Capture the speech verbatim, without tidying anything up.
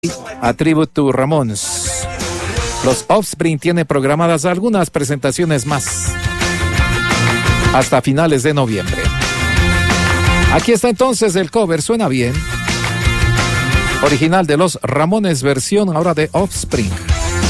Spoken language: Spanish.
A Tribute to Ramones. Los Offspring tiene programadas algunas presentaciones más hasta finales de noviembre. Aquí está entonces el cover, suena bien. Original de los Ramones, versión ahora de Offspring.